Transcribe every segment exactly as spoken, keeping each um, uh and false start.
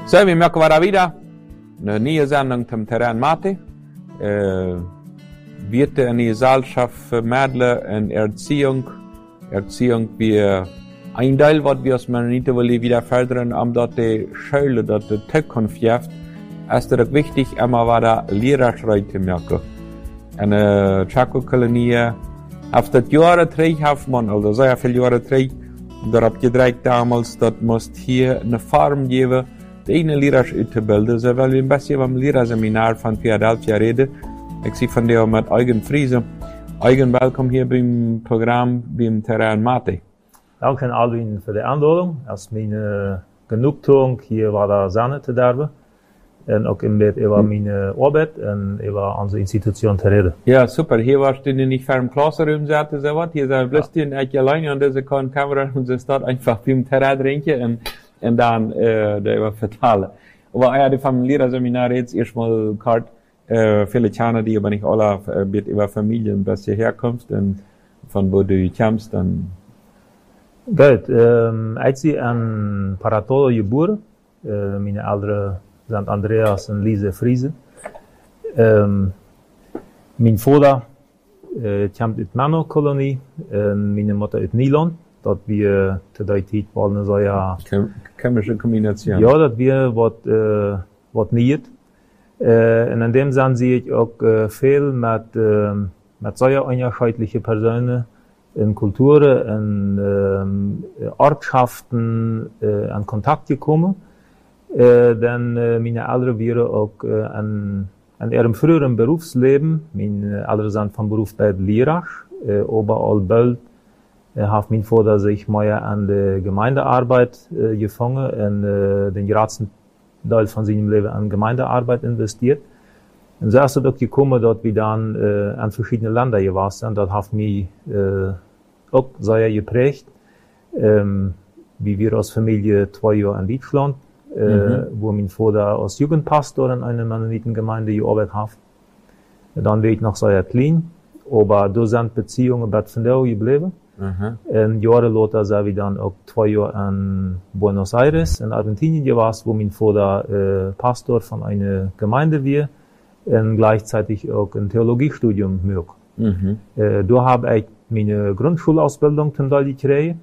So, wir merken wir wieder eine neue Sendung zum Terrain Mate. Äh, wird eine Gesellschaft für Mädchen und Erziehung. Erziehung wie ein Teil, was wir als Mennoniten wieder fördern, um dort die Schule, dort die Zukunft gibt, ist es wichtig, immer wieder Lehrerschrei zu merken. Eine Chaco-Kolonie, auf das Jahre drei hat man, also sehr viele Jahre drei, da habt ihr direkt damals, das muss hier eine Farm geben, die eine Lehrer auszubilden, so weil wir ein bisschen beim Lehrerseminar von Philadelphia reden. Ich sehe von dir mit Eugen Friese. Eugen, willkommen hier beim Programm, beim Terrain Mate. Danke Alwin für die Einladung. Es ist meine Genugtuung, hier war der Sanne zu darben. Und auch im Bett über hm. meine Arbeit und über unsere Institution zu reden. Ja, super. Hier warst du nicht für im Klassraum, sagte so was. Hier sind bloß die eigentlich alleine und diese kann Kamera und sie steht einfach beim Terrain trinken und, und dann, äh, darüber verteilen. Aber ja, die vom Lehrerseminar jetzt erstmal kalt, äh, viele Kinder, die aber nicht alle, äh, wird über Familien, dass du herkommst und von wo du kommst, dann. Gut, ähm, ich bin in Paratolo geboren. Äh, meine Eltern sind Andreas und Lise Friese. Ähm, mein Vater äh, kommt aus der Männerkolonie und meine Mutter aus Nylon. Dat wir zu der Zeit wollen so ja. Chemische Kombination. Ja, dat wir was, äh, was nicht. Äh, und in dem Sinne sehe ich auch äh, viel mit, äh, mit sehr unterschiedlichen Personen in Kulturen, in äh, Ortschaften äh, in Kontakt gekommen. Äh, denn äh, meine Eltern waren auch äh, an, an ihrem früheren Berufsleben, meine Eltern sind vom Beruf bei Lehrer, äh, überall bald, äh, hat mein Vater sich mehr an die Gemeindearbeit äh, gefangen und äh, den größten Teil von seinem Leben an Gemeindearbeit investiert. Und so ist es auch gekommen, dass wir dann äh, an verschiedene Länder gewesen sind. Das hat mich äh, auch sehr geprägt. Ähm, wie wir als Familie zwei Jahre in Deutschland, äh, mhm. wo mein Vater als Jugendpastor in einer Mennonitengemeinde gearbeitet hat. Dann war ich noch sehr klein, aber da sind Beziehungen bei Fendau geblieben. Mhm. Und Jahre später sind wir dann auch zwei Jahre in Buenos Aires, in Argentinien gewesen, wo mein Vater äh, Pastor von einer Gemeinde war und gleichzeitig auch ein Theologiestudium gemacht. Mhm. Äh, da habe ich meine Grundschulausbildung zum Teil gekriegt,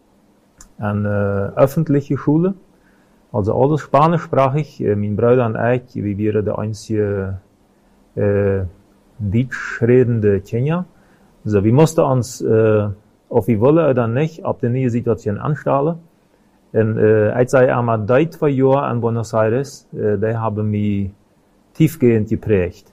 eine äh, öffentliche Schule, also alles spanischsprachig. Äh, mein Bruder und ich, wir waren der einzige äh, deutsch redende Kenia. Also wir mussten uns äh, ob wir wollen oder nicht, auf die neue Situation anstellen. Und äh, ich sage einmal, die zwei Jahre in Buenos Aires, äh, die haben mich tiefgehend geprägt.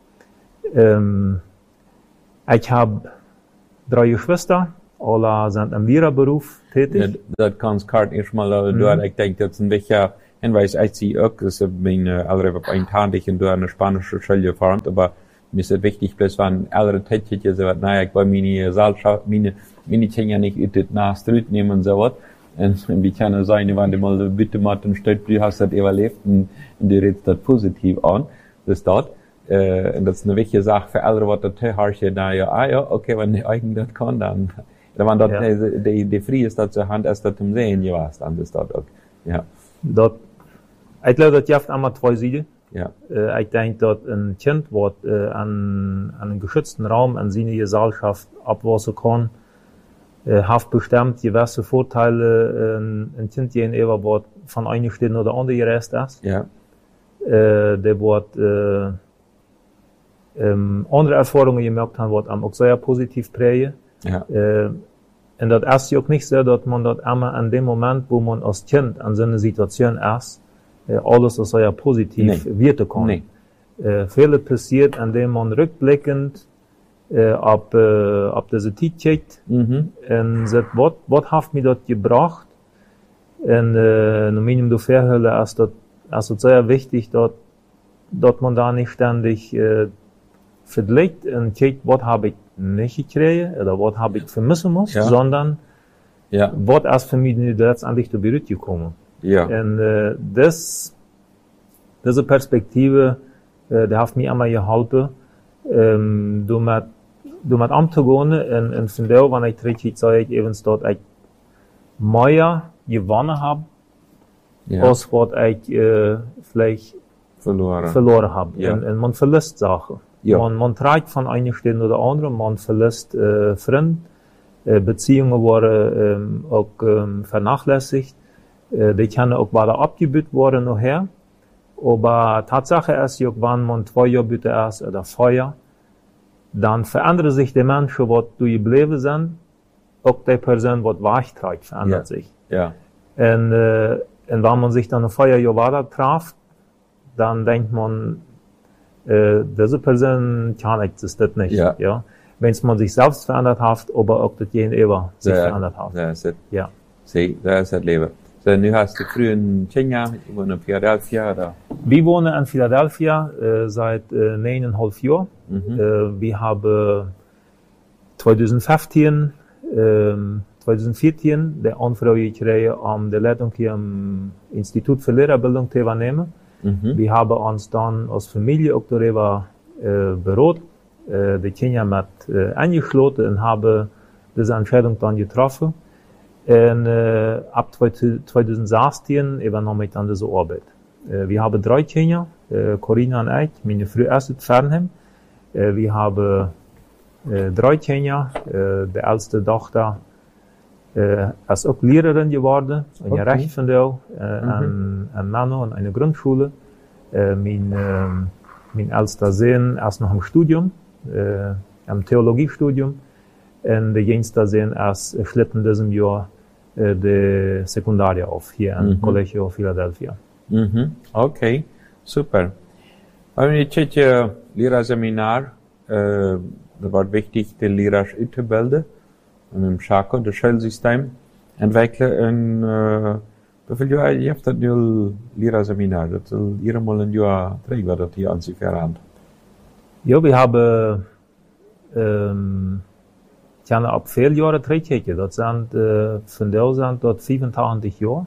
Ähm, ich habe drei Geschwister, alle sind im Lehrerberuf tätig. Ja, das kannst du erstmal, aber mhm. du, ich denke, das ist ein wichtiger Hinweis, ich sehe auch, dass ich meine Eltern eintandig und du eine spanische Schule gefahren, aber mir ist es wichtig, bloß wenn ältere Tätige so was, naja, ich wollte meine Gesellschaft, meine, meine Kinder nicht in das nach Street nehmen und so was. Und wie kann es sein, wenn du mal so bitte mal den Stadt, du hast das überlebt und, und du redest das positiv an, das dort. Äh, und das ist eine wichtige Sache für ältere, was das Teilhaarche, na ja, ah ja, okay, wenn die Eigen das kann, dann, wenn das, ja. die, die, die Free ist, das zur Hand, ist das zum Sehen, ja, was, dann ist das auch, ja. Dort, ich glaube, das gibt einmal zwei Seiten. Ja. Äh, ich denke, dass ein Kind, was äh, an, an einem geschützten Raum, an seine Gesellschaft abwachsen kann, äh, hat bestimmt gewisse Vorteile, äh, ein Kind gegenüber, was von einer Stelle oder andere gereist ist. Ja. Äh, der wird äh, ähm, andere Erfahrungen gemerkt haben, was einem auch sehr positiv prägen. Ja. Äh, und das ist ja auch nicht so, dass man das immer an dem Moment, wo man als Kind an so einer Situation ist, alles das ja positiv nee. wirken kann. Nee. Äh, vieles passiert, indem man rückblickend äh, ab, äh, ab diese Zeit checkt mhm. und sagt, was, was hat mir das gebracht? Und äh, nur minimum du verhölle ist das, ist das sehr wichtig, dass, dass man da nicht ständig äh, vergleicht und checkt, was habe ich nicht gekriegt oder was habe ich vermissen muss, ja. sondern ja. was ist für mich letztendlich zu Berührt gekommen. Ja. Und äh, das, diese Perspektive, äh, die hat mich einmal geholfen, ähm, du mit, du mit umzugehen und, und von da, wenn ich richtig sage, ich eben dort, ich mehr gewonnen habe, Ja. als was ich äh, vielleicht Verloren. verloren habe. Ja. Und, und man verlässt Sachen. Ja. Man, man trägt von einer Stelle oder anderen, man verlässt äh, Freunde, äh, Beziehungen wurden ähm, auch ähm, vernachlässigt, äh, die können auch weiter abgebüht worden nachher. Aber Tatsache ist, wenn man zwei Jahre bitte erst oder Feuer, dann verändern sich die Menschen, die du geblieben sind, auch die Person, die wechträgt, verändert Ja. sich. Ja. Und, äh, und wenn man sich dann ein Feuer Jahr weiter traf, dann denkt man, äh, diese Person kann existiert nicht. Ja. Ja? Wenn man sich selbst verändert hat, aber auch das Gegenüber sich Ja. verändert hat. Das ist es. Ja. Sie, das ist das Leben. So, nu hast du früher in Kenia, ich wohne in Philadelphia, oder? Wir wohnen in Philadelphia äh, seit äh, neuneinhalb Jahren. Mhm. Äh, wir haben zwanzig fünfzehn, ähm, zwanzig vierzehn der Anfrage gekriegt, um die Leitung hier am Institut für Lehrerbildung zu übernehmen. Mhm. Wir haben uns dann als Familie auch darüber äh, beraten, äh, die Kinder mit äh, angeschlossen und haben diese Entscheidung dann getroffen. Und äh, ab zwanzig sechzehn übernahm ich dann diese Arbeit. Äh, wir haben drei Kinder, äh, Corinna und ich, meine Frau ist in Fernheim. Äh, wir haben äh, drei Kinder, äh, die älteste Tochter äh, ist auch Lehrerin geworden, in Okay. der Rechtsfindung, äh, Mhm. an, an Männer und eine Grundschule. Äh, mein, äh, mein ältester Sohn ist noch im Studium, äh, im Theologiestudium. Und der jüngste Sohn ist schlitt in diesem Jahr äh, die Sekundarie auf, hier im Mhm. Collegio Philadelphia. Mhm. Okay, super. Aber ich hatte Lehrerseminar, äh, das war wichtig, die Lehrer auszubilden, und im Schako, das Schulsystem entwickeln, und, äh, wie viele Jahre, ihr habt das nur Lehrerseminar, das soll ihr mal ein Jahr trägt, das hier an sich verrannt. Ja, wir haben, ähm, ich habe ab vier Jahre Trägkirche, das sind, äh, von der sind dort fünfundachtzig Jahre.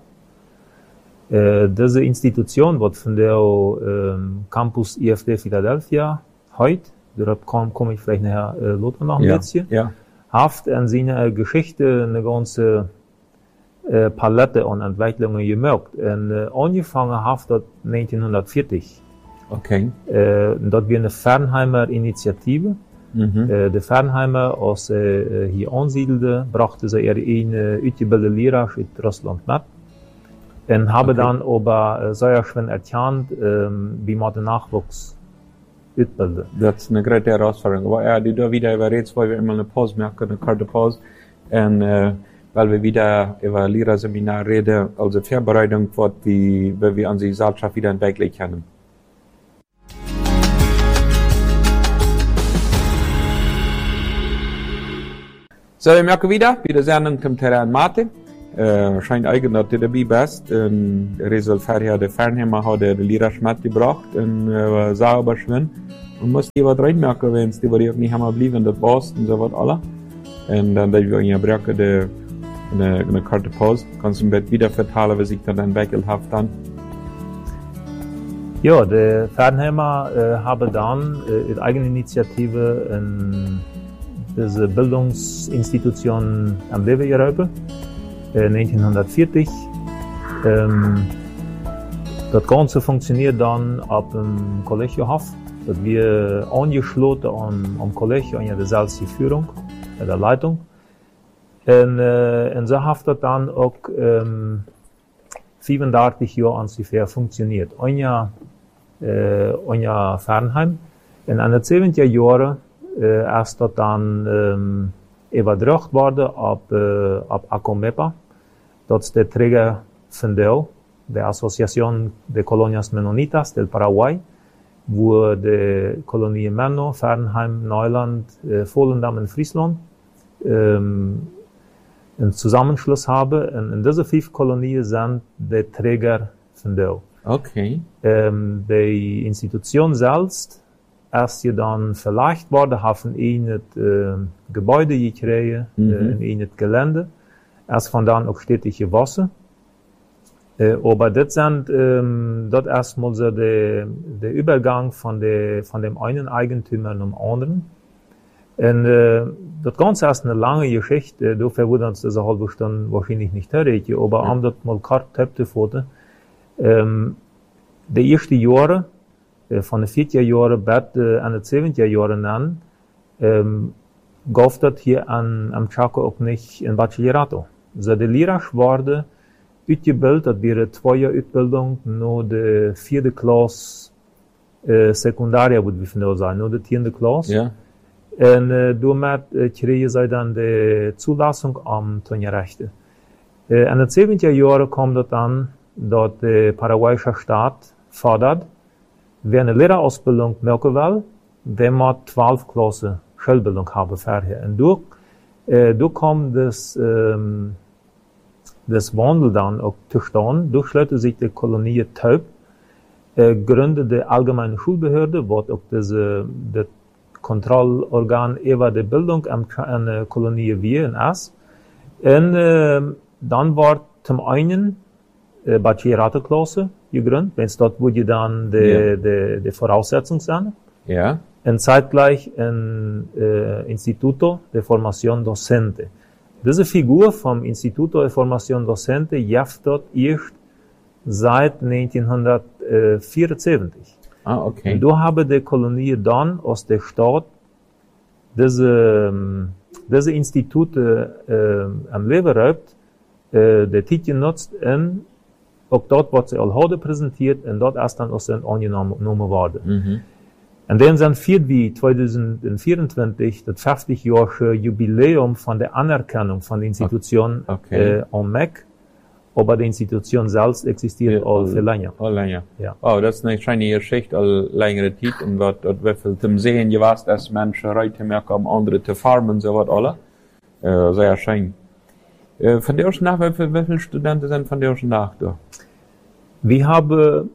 Äh, diese Institution wird von der ähm, Campus I F D Philadelphia heute, darauf komme komm ich vielleicht nachher äh, Lothar noch ein Ja, bisschen, ja. haft an seiner Geschichte eine ganze äh, Palette an Entwicklungen gemerkt. Und äh, angefangen haft dort neunzehnhundertvierzig. Okay. Äh, dort wir eine Fernheimer Initiative. Mhm. Äh, de Fernheimer, als ze uh, hier aansiedelden, brachten ze er een uh, uitgebilde leraar uit Rusland met. En hebben Okay. dan aber uh, sehr schön erkannt, um, wie man den Nachwuchs uitbilden. Das ist eine große Herausforderung. Aber ja, die da wieder über jetzt, weil wir immer eine Pause merken, eine kurze Pause. Und, äh, weil wir wieder über Lehrerseminar reden, also Vorbereitung, wird, wie, wie wir an die Gesellschaft wieder entwickeln können. So, wir merken wieder, bei der Sendung zum Terrain Mate. Äh, scheint eigentlich, dass du dabei bist. Und Resultat hat der Fernheimer hat der Lehrer mitgebracht und äh, war sauber schön. Und musst dir was reinmerken, wenn es die auch nicht haben blieben, das war's und so was alle. Und dann, dass wir in der Brücke de, eine, eine kurze Pause, kannst du im Bett wieder verteilen, was ich dann entwickelt habe dann. Ja, de Fernheimer äh, haben dann äh, in eigener Initiative in diese Bildungsinstitution am Leben gerufen, äh, neunzehnhundertvierzig. Ähm, das Ganze funktioniert dann ab dem Collegio Haft, dass wir angeschlossen am, am Collegio, an der selbst die Führung, an der Leitung. Und, äh, und so hat das dann auch ähm, fünfunddreißig Jahre ungefähr funktioniert. Ein Jahr, äh, ein Jahr Fernheim. Und an den siebziger Jahren äh, ist das dann ähm, übertragen worden ab, äh, ab ACOMEPA. Das ist der Träger von der, der Asociación de Colonias Menonitas del Paraguay, wo die Kolonien Menno, Fernheim, Neuland, äh, Volendam und Friesland ähm, einen Zusammenschluss haben. Und in diese fünf Kolonien sind die Träger von der. Okay. Ähm, die Institution selbst ist ja dann verlegt worden, haben in das äh, Gebäude gekriegt, Mhm. äh, in das Gelände. Erst von dann auch städtische Wasser. Äh, aber das sind, ähm, dort erstmal so der, der Übergang von der, von dem einen Eigentümer zum anderen. Und, äh, das Ganze ist eine lange Geschichte, dafür würde uns diese halbe Stunde wahrscheinlich nicht reden, aber Ja. um das mal kurz zu fassen, Um, de eerste jaren, uh, van de veertig jaren tot uh, aan de zeventig jaren aan, um, gaf dat hier aan, aan Chaco ook niet een bachillerato. So, de leraars worden uitgebildet, dat wäre twee jaar uitbildung, naar de vierde klas uh, secundaria, moet we vandaag zeggen, naar de tiende klas. Ja. En uh, daarmee uh, kregen zij dan de Zulassung am Tonjerechte. Uh, aan de zeventig jaren kwam dat aan dat de Paraguayische staat fordert, wer eine Lehrerausbildung melken wil, der moet twaalf klassen Schulbildung hebben verder. En door, uh, door kwam dus, um, das Wandel dann auch zustande, durchschleuderte sich die Kolonie Taub, äh, gründete die allgemeine Schulbehörde, wo auch diese, das Kontrollorgan über die Bildung an der Kolonie wir in S. Und äh, dann war zum einen äh, Bachillerateklasse gegründet, wenn es dort, wo die dann die, ja. die, die Voraussetzungen sind. Ja. Und zeitgleich ein äh, Instituto de Formación Docente. Diese Figur vom Instituto de Formación Docente jäft dort erst seit neunzehnhundertvierundsiebzig. Ah, okay. Und da haben die Kolonie dann aus der Stadt diese, diese Institute äh, am Leben erlaubt, äh, der Titel genutzt und auch dort wird sie all heute präsentiert und dort erst dann aus den angenommen worden. Mhm. Und dann sind vier wie zweitausendvierundzwanzig das fünfzig-jährige Jubiläum von der Anerkennung von der Institution okay. äh, am M E C, aber die Institution selbst existiert ja, all viel länger. All länger. Ja. Oh, das ist eine schöne Geschichte, all längere Zeit, und was, wie viel zum Sehen gewesen, dass Menschen heute merken, um andere zu farmen, so was alle. Äh, sehr schön. Äh, von der ersten nach, wie, wie viele Studenten sind von der ersten nach da? Wir haben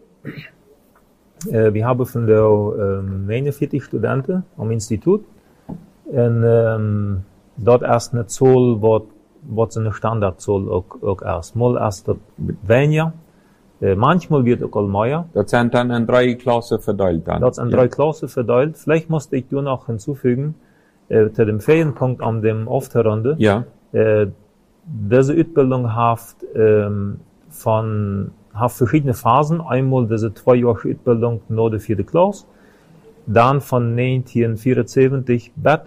Uh, we hebben van de um, negenenveertig studenten am Instituut. En um, dat is net zo wat, wat een standaardzool ook, ook is. Mal is dat weniger. Uh, manchmal wird ook al meer. Das sind dann in drei Klassen verteilt dann. Das sind ja. drei Klassen verteilt. Vielleicht musste ich nur noch hinzufügen, uh, zu dem Ferienpunkt an dem Aufhörende. Ja. Uh, diese Ausbildung hat um, von hat verschiedene Phasen. Einmal diese zweijährige Ausbildung nach der vierten Klasse, dann von neunzehnhundertvierundsiebzig bis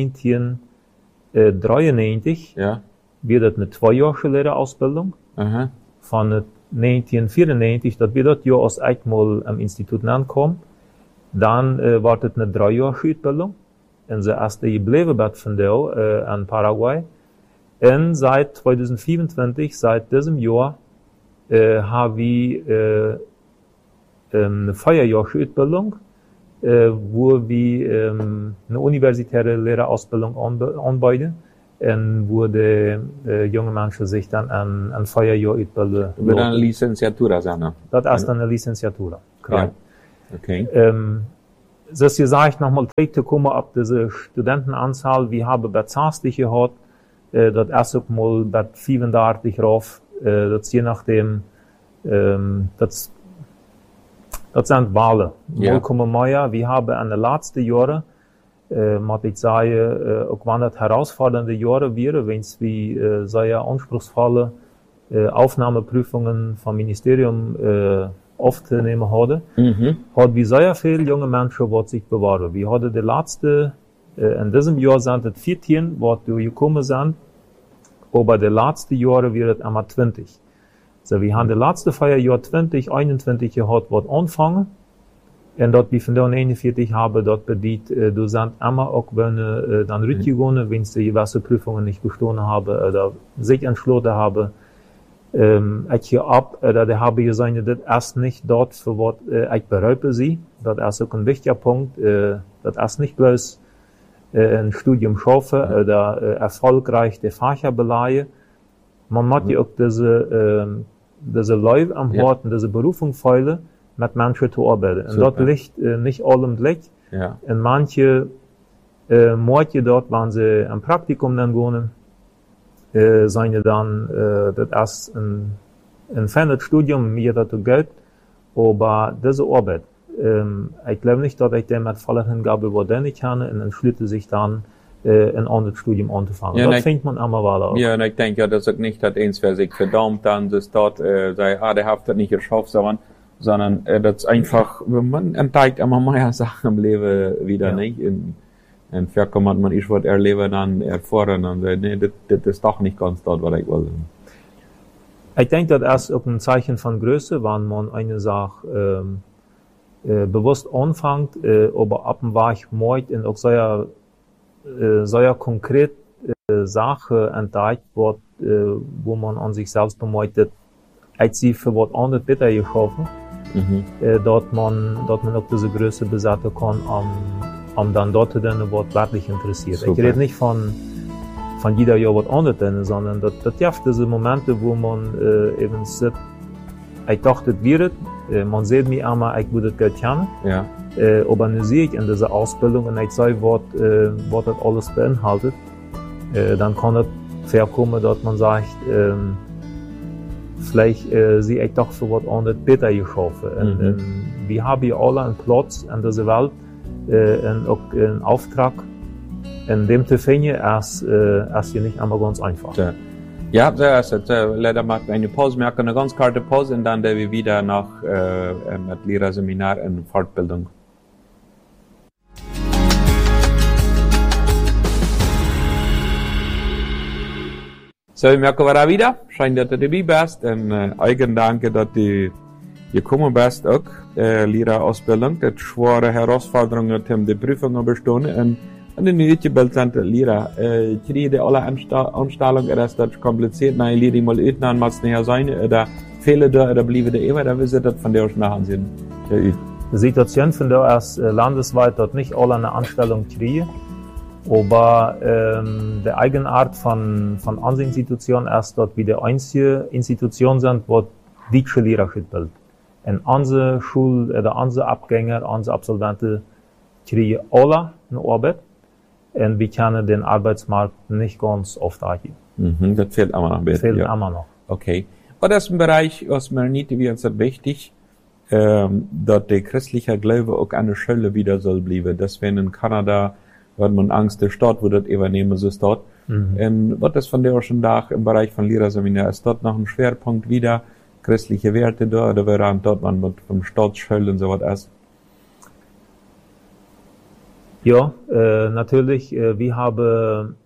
neunzehnhundertdreiundneunzig ja. wird das eine zweijährige Lehrerausbildung. Aha. Von neunzehnhundertvierundneunzig, das wird das Jahr aus einmal am Institut ankommen. Dann äh, war das eine dreijährige Ausbildung. Und sie ist geblieben von der äh, an Paraguay. Und seit zweitausendvierundzwanzig, seit diesem Jahr, Äh, haben wir äh, eine vierjährige Ausbildung, äh, wo wir ähm, eine universitäre Lehrerausbildung anb- anbieten und wo die äh, junge Menschen sich dann an, an vier Jahre ausbilden. Mit einer Licenciatura sein. Das ist eine Licenciatura. Ja. Okay. Ähm, das gesagt nochmal zurückzukommen auf diese Studentenanzahl. Wir haben bei zwanzig gehabt, äh, das erste Mal bei fünfundachtzig rauf. Uh, dat is je nachdem, um, dat, dat zijn Wahlen. Ja. Mal kommen mehr. Wir haben in den letzten Jahren, uh, moet ik zeggen, uh, ook wanneer het herausfordernde Jahre wären, wenn es wie uh, sehr anspruchsvolle uh, Aufnahmeprüfungen vom Ministerium uh, aufzunehmen hadden, Mhm. hat wir sehr viele junge Menschen, die sich bewahren. Wir hatten die letzte, uh, in diesem Jahr sind es vierzehn, die gekommen sind. Aber die letzten Jahre wird es einmal zwanzig. So, wir haben die letzten vier Jahre zwanzig, einundzwanzig gehabt, was anfangen. Und dort, wie von der einundvierzig haben, dort bedient, äh, du sind immer auch, wenn, äh, dann rückgegangen, wenn sie gewisse Prüfungen nicht bestanden haben, oder sich entschlossen haben, ähm, ich hier ab, oder die haben gesagt, das ist nicht dort, für was, äh, ich bereue sie. Das ist auch ein wichtiger Punkt, äh, das ist nicht bloß, ein Studium schaffen ja. oder äh, erfolgreich die Fächer beleihen. Man muss ja auch diese, äh, diese Leute am ja. Hort und diese Berufung feilen, mit Menschen zu arbeiten. Und dort liegt äh, nicht allem Blick. Ja. Und manche, äh, manche dort, wenn sie am Praktikum dann gehen, äh, seien dann, äh, das ist ein, ein fernes Studium, mir dazu Geld, aber diese Arbeit, Ähm, ich glaube nicht, dass ich dem mit voller Hingabe über den ich kann, und entschließe sich dann, äh, ein anderes Studium anzufangen. Ja, das ne, findet man immer weiter auch. Ja, und ich denke ja, dass ich nicht hat eins, wer sich verdammt dann das dort, äh, sei, ah, der hat das nicht geschafft, sondern, sondern, äh, das einfach, man entdeckt immer mehr Sachen im Leben wieder, Ja. nicht? In, in Verkommt man, ich wollte erleben, dann erfahren, und sagt, nee, das, das ist doch nicht ganz dort, was ich will. Ich denke, das ist auch ein Zeichen von Größe, wenn man eine Sache ähm, äh, bewusst anfängt, äh, aber ab dem Weg meint und auch sehr, äh, sehr konkret äh, Sache entdeckt wird, äh, wo man an sich selbst bemeutet, als sie für was anderes besser geschaffen, Mhm. äh, dort man, dort man auch diese Größe besetzen kann, am, am dann dort dann was wirklich interessiert. Super. Ich rede nicht von von jeder Jahr was anderes, denn, sondern das, das gibt diese Momente, wo man äh, eben sieht, ich dachte, das wird, äh, man sieht mich einmal, ich würde das Geld kennen, Ja. äh, aber dann sehe ich in dieser Ausbildung und ich sehe, was, äh, was das alles beinhaltet, äh, dann kann es vorkommen, dass man sagt, ähm, vielleicht äh, sehe ich doch für was anderes besser geschaffen. Mhm. Und, und wir haben hier alle einen Platz in dieser Welt, äh, und auch einen Auftrag, in dem zu finden, ist, äh, ist hier nicht einmal ganz einfach. Ja, ja, so ist es. Äh, leider machen wir eine Pause, wir machen eine ganz kurze Pause und dann werden wir wieder nach äh, einem Lehrerseminar in Fortbildung. So, wir merken wir da wieder. Scheint, dass du dabei bist. Und äh, eigen danke, dass du gekommen bist auch. Äh, Lehrerausbildung, das schwere Herausforderungen, um die Prüfungen bestehen. Und Und in die Bild sind Lehrer, äh, kriege alle Anstellungen, ist das kompliziert, nein, lehre mal üben, dann muss es nicht sein, oder fehlen da, oder bleiben da immer, da wissen das von der aus nachher sind, der übt. Die Situation von der ist äh, landesweit dort nicht alle eine Anstellung kriegen, aber ähm, die Eigenart von, von unseren Institutionen ist dort wie die einzige Institution sind, wo deutsche Lehrer bildet. In unsere Schule, oder unsere Abgänger, unsere Absolventen kriegen alle eine Arbeit. Und wir können den Arbeitsmarkt nicht ganz oft angeben. Mhm, das fehlt immer noch ein Das bisschen. fehlt Ja. immer noch. Okay. Und das ist ein Bereich, was mir nicht wie uns wichtig, ähm, dass der christliche Glaube auch eine Schule wieder soll bleiben. Deswegen in Kanada, hat man Angst, der Staat, wo das übernehmen soll, dort. Mhm. Und was das von der schon da im Bereich von Lehrerseminar ist, dort noch ein Schwerpunkt wieder, christliche Werte da, oder wäre dort man mit vom Staatsschulen und so was ist. Ja, äh, natürlich, äh, wir haben,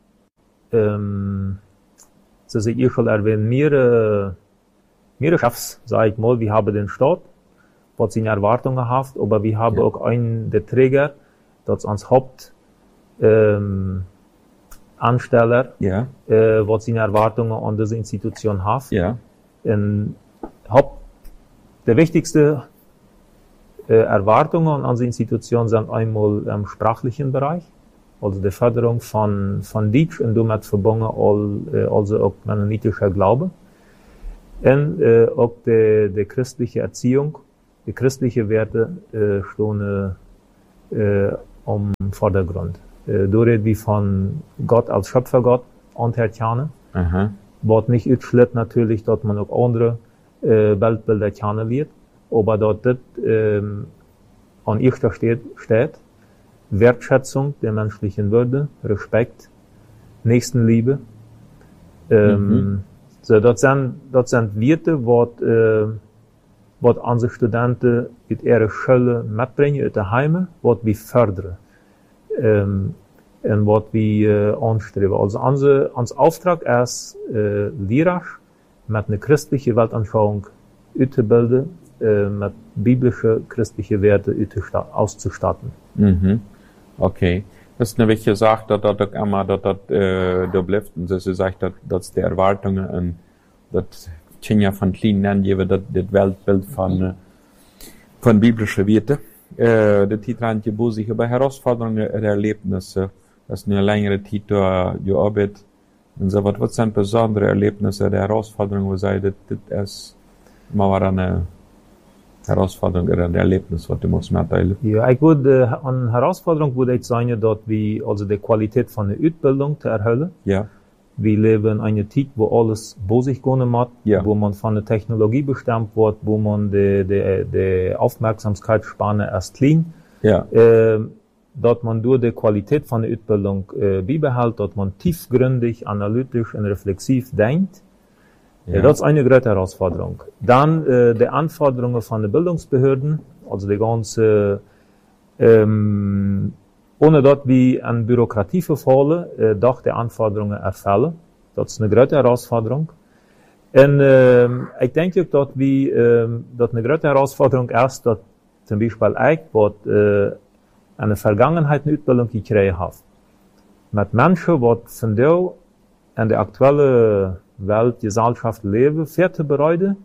ähm, das ist ich schon erwähnt, mehrere, mehrere Chefs, sag ich mal, wir haben den Staat, was seine Erwartungen hat, aber wir haben Ja. auch einen der Träger, das als Haupt, ähm, Ansteller, Ja, äh, was seine Erwartungen an diese Institution hat. ja, In Haupt, der wichtigste äh, Erwartungen an die Institution sind einmal im sprachlichen Bereich, also die Förderung von, von Deutsch und damit verbunden all, äh, also auch mennonitischer Glaube. Und äh, auch die, die christliche Erziehung, die christliche Werte äh, stehen äh, im Vordergrund. Äh, da reden wir von Gott als Schöpfergott und Herrn, aha, was nicht ausschließt natürlich, dass man auch andere äh, Weltbilder kennenlernt, aber dort das ähm, an erster steht, steht Wertschätzung der menschlichen Würde, Respekt, Nächstenliebe. Ähm, Mhm. so, das sind, das sind Werte, was, äh, was unsere Studenten in ihrer Schule mitbringen, in der Heime, was wir fördern. Ähm, und was wir äh, anstreben. Also unser, unser Auftrag ist, äh, Lehrer mit einer christlichen Weltanschauung auszubilden, äh, mit biblische christliche Werte auszustatten. mhm, okay. Das ist eine wichtige Sache, dass das auch immer, dass das, äh, da bleibt, und das ist echt, dass, dass die Erwartungen, und das Tja von klein nennen, geben, das, das Weltbild von, äh, von biblischen Werten. Äh, der Titel hat gebucht sich über Herausforderungen und Erlebnisse. Das ist eine längere Zeit da gearbeitet. Und so, was, was sind besondere Erlebnisse, der Herausforderungen, wo sei, das, das ist mal eine Herausforderung oder ein Erlebnis, was du musst mitteilen. Ja, ich würde, äh, eine Herausforderung würde ich sagen, dass wir, also die Qualität von der Ausbildung zu erhöhen. Ja, Wir leben in einer Zeit, wo alles bei sich gehen muss, Ja. wo man von der Technologie bestimmt wird, wo man die, die, die Aufmerksamkeitsspanne erst klein. ja, Äh, dass man durch die Qualität von der Ausbildung äh, beibehält, dass man tiefgründig, analytisch und reflexiv denkt. Ja. Das ist eine große Herausforderung. Dann äh, die Anforderungen von den Bildungsbehörden, also die ganze, ähm, ohne dort wie an Bürokratie verfallen, äh, doch die Anforderungen erfüllen. Das ist eine große Herausforderung. Und äh, ich denke auch, dass wie, äh, dass eine große Herausforderung ist, dass zum Beispiel ich, was äh, eine Vergangenheit eine Ausbildung gekriegt habe. Mit Menschen, die von der in der aktuellen Welt, Gesellschaft leben, vorzubereiten,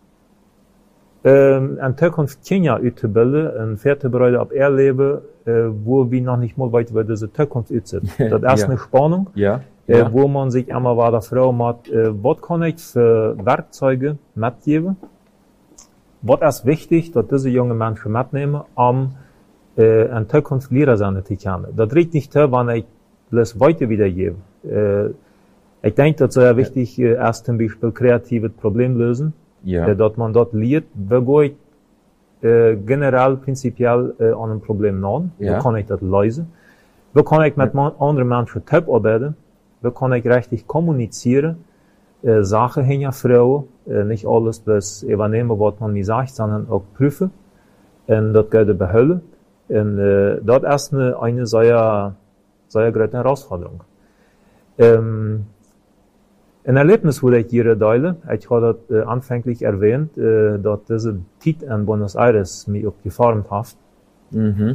ähm, in Zukunft Kinder auszubilden, und vorzubereiten auf ihr Leben, äh, wo wir noch nicht mal weit über diese Zukunft aussehen. Das ist ja. eine Spannung, ja. Äh, ja. wo man sich immer weiter fragt, äh, was kann ich für Werkzeuge mitgeben? Was ist wichtig, dass diese jungen Menschen mitnehmen, um äh, in Zukunft Lehrer sein zu können? Das reicht nicht, wenn ich das weiter wiedergebe. Äh, Ich denke, das ist sehr wichtig, äh, erst zum Beispiel kreatives Problem lösen, ja. äh, dass man dort lernt, wie gehe ich äh, generell prinzipiell äh, an einem Problem nach, ja. wie kann ich das lösen, wie kann ich mit ja. anderen Menschen top arbeiten, wie kann ich richtig kommunizieren, äh, Sachen hinterfragen, äh, nicht alles bloß übernehmen, was man mir sagt, sondern auch prüfen, und das geht behalten. Und äh, das ist eine, eine sehr, sehr große Herausforderung. Ähm, Ein Erlebnis, wo ich hier teile, ich habe das äh, anfänglich erwähnt, äh, dass diese Zeit in Buenos Aires mich auch geformt hat. Mhm.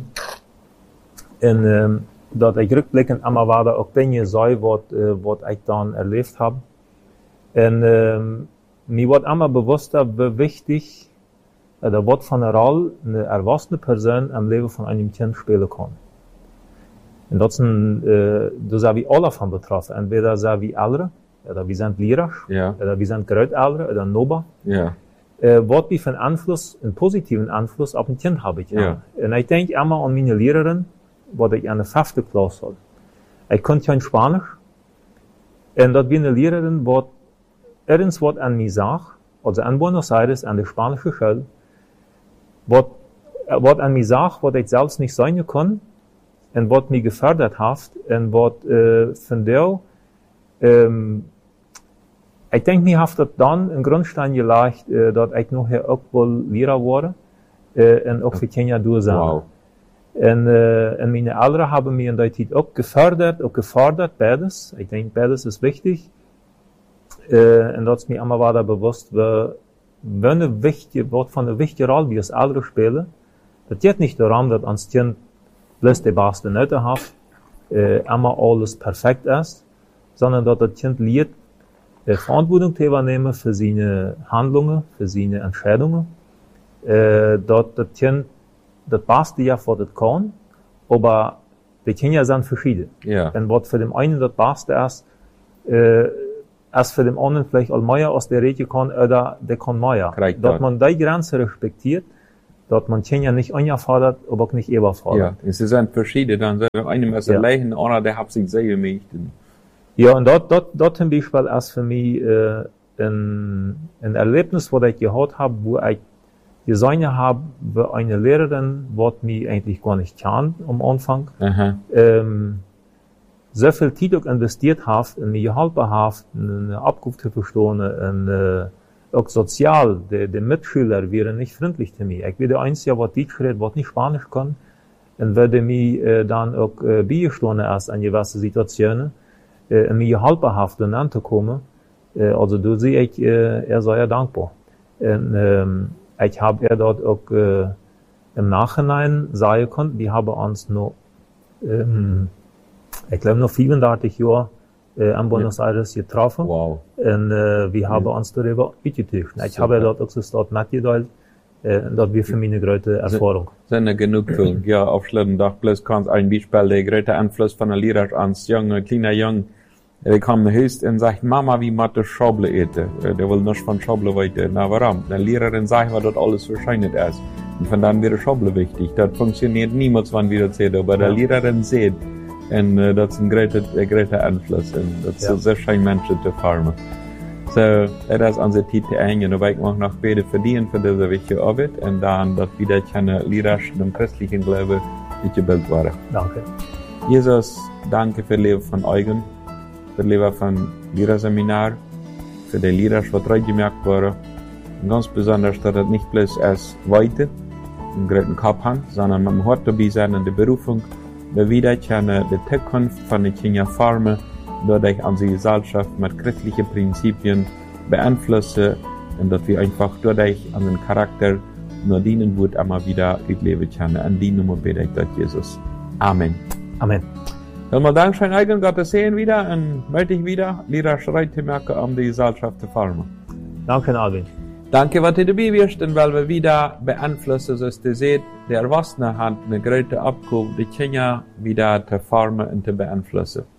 Und ähm, dass ich rückblickend einmal war da auch Dinge sei, was äh, ich dann erlebt habe. Und ähm, mir wird einmal bewusster, wie wichtig oder was von einer Rolle eine erwachsene Person am Leben von einem Kind spielen kann. Und das sind, äh, da sind wir alle von betroffen. Entweder sind wir Ältere, oder wir sind Lehrer, ja. oder wir sind Großeltern, oder Nober. Ja. Äh, was wir für einen Einfluss, einen positiven Einfluss auf ein Kind habe ich. Ja. Und ich denke immer an meine Lehrerin, was ich in der fünften Klasse hatte. Ich konnte kein Spanisch. Und das war eine Lehrerin, was irgendwas an mir sagt, also in Buenos Aires, an der spanischen Schule, was, was an mir sagt, was ich selbst nicht sein kann, und was mich gefördert hat, und was äh, von der, ähm, ich denke, mir hat das dann einen Grundstein gelegt, äh, dass ich nachher auch wohl Lehrer wurde, äh, und auch für Kinder durchsehen. Wow. Und, äh, und meine Eltern haben mich in der Zeit auch gefördert, auch gefordert, beides. Ich denke, beides ist wichtig. Äh, und das ist mir immer weiter bewusst, weil, wenn eine wichtige, was von einer wichtigen Rolle wie das Eltern spielen, das geht nicht darum, dass ans Kind bloß die beste Note hat, äh, immer alles perfekt ist, sondern dass das Kind lernt, äh, Verantwortung zu übernehmen für seine Handlungen, für seine Entscheidungen, äh, dass das Kind das Beste ja, was das kann, aber die Kinder sind verschieden. Ja. Und was für den einen das Beste ist, äh, ist für den anderen vielleicht auch mehr aus der Rede kann, oder der kann mehr. Dass man die Grenze respektiert, dass man Kinder nicht angefordert, aber auch nicht überfordert. Ja, es sind verschiedene, dann sind einem ist ein Leichen, einer, der hat sich sehr gemächt. Ja, und dort, dort, dort zum Beispiel ist für mich, äh, ein, ein Erlebnis, was ich gehabt habe, wo ich gesehen habe, wie eine Lehrerin, was mich eigentlich gar nicht kann am Anfang, Aha. ähm, so viel Zeit auch investiert hat, in mir geholfen hat, eine Abkunft zu verstehen, und, äh, auch sozial, die, die Mitschüler wären nicht freundlich zu mir. Ich bin der Einzige, was Deutsch redet, was nicht Spanisch kann, und werde mir äh, dann auch äh, beigestanden erst in gewissen Situationen, äh, in mir geholfen hat, dann anzukommen. Äh, also da sehe ich, äh, er sei ja dankbar. Und, ähm, ich habe er dort auch äh, im Nachhinein sagen können, wir haben uns noch, ähm, ich glaube noch fünfunddreißig Jahre äh, in Buenos ja. Aires getroffen. Wow. Und äh, wir haben ja. uns darüber ausgetauscht. Ich habe dort auch das dort mitgeteilt, äh, das war für mich eine große Erfahrung. Sind ja genug Film. Ja, auf Schlittendach bloß kannst ein Beispiel, der große Einfluss von der Lehrer ans junge, kleiner Jung, der kam höchst und sagt, Mama, wie macht das Schauble ete? Der will nicht von Schauble weiter. Na, warum? Die Lehrerin sagt, was das alles wahrscheinlich ist. Und von dann wäre Schauble wichtig. Das funktioniert niemals, wenn wir das sehen. Aber der Lehrerin sieht, und uh, das ist ein großer, ein großer Einfluss. Und das ja. ist sehr schön, Menschen zu formen. So, das ist unsere Titel eng. Und ich möchte noch beide verdienen für diese wichtige Arbeit. Und dann, dass wieder keine Lehrer im christlichen Glauben uitgebeeld worden. Danke. Jesus, danke für das Leben von Eugen, für das Leben von Lehrerseminar, für die Lehrer, was reingemerkt wurde. Und ganz besonders, dass das nicht bloß als Weite im großen Kopf haben, sondern man hat dabei sein in der Berufung, wir wieder kennen die Zukunft von den Kindern formen, dadurch unsere Gesellschaft mit christlichen Prinzipien beeinflussen und dass wir einfach dadurch an den Charakter nur dienen wird, immer wieder leben können. An die Nummer bete ich das, Jesus. Amen. Amen. Vielen Dank, schön eigen Gott zu sehen wieder und melde ich wieder, Lehrer schreit zu merken, um die Gesellschaft zu formen. Danke, Alvin. Danke, was ihr dabei wirst, und weil wir wieder beeinflussen, so dass ihr seht, der Erwachsene hat eine große Abgabe, die Kinder wieder zu formen und zu beeinflussen.